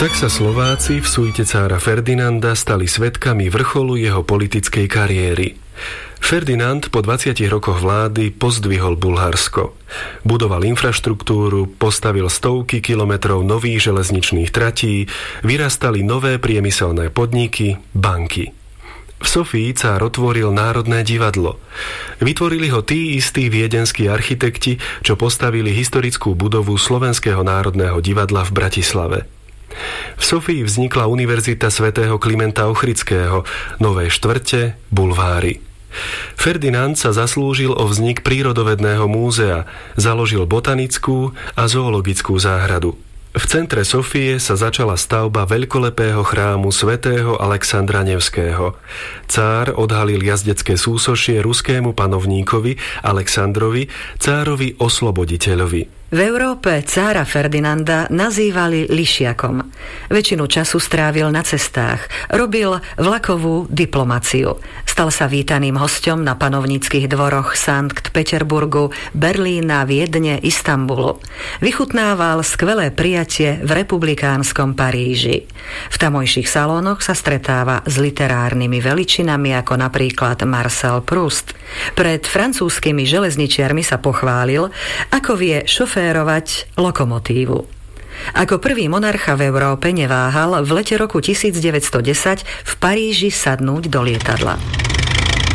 Tak sa Slováci v suite cára Ferdinanda stali svedkami vrcholu jeho politickej kariéry. Ferdinand po 20 rokoch vlády pozdvihol Bulharsko. Budoval infraštruktúru, postavil stovky kilometrov nových železničných tratí, vyrastali nové priemyselné podniky, banky. V Sofii cár otvoril Národné divadlo. Vytvorili ho tí istí viedenskí architekti, čo postavili historickú budovu Slovenského národného divadla v Bratislave. V Sofii vznikla Univerzita svätého Klimenta Ochridského, nové štvrte, bulváry. Ferdinand sa zaslúžil o vznik prírodovedného múzea, založil botanickú a zoologickú záhradu. V centre Sofie sa začala stavba veľkolepého chrámu svätého Alexandra Nevského. Cár odhalil jazdecké súsošie ruskému panovníkovi Alexandrovi, cárovi osloboditeľovi. V Európe cára Ferdinanda nazývali lišiakom. Väčšinu času strávil na cestách, robil vlakovú diplomáciu. Stal sa vítaným hosťom na panovníckych dvoroch Sankt Peterburgu, Berlína, Viedne, Istanbulu. Vychutnával skvelé prijatie v republikánskom Paríži. V tamojších salónoch sa stretáva s literárnymi veličinami ako napríklad Marcel Proust. Pred francúzskymi železničiarmi sa pochválil, ako vie šoférovať lokomotívu. Ako prvý monarcha v Európe neváhal v lete roku 1910 v Paríži sadnúť do lietadla.